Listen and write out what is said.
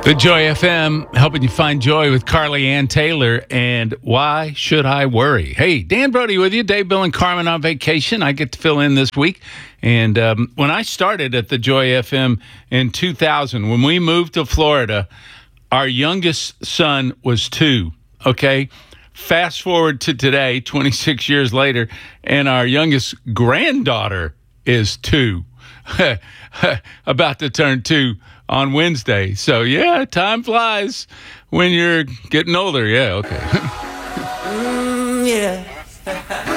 The Joy FM, helping you find joy with Carly Ann Taylor. And why should I worry? Hey, Dan Brody with you. Dave, Bill, and Carmen on vacation. I get to fill in this week. And when I started at the Joy FM in 2000, when we moved to Florida, our youngest son was 2. Okay. Fast forward to today, 26 years later, and our youngest granddaughter is 2. About to turn 2 on Wednesday. So, yeah, time flies when you're getting older. Yeah, okay. Yeah.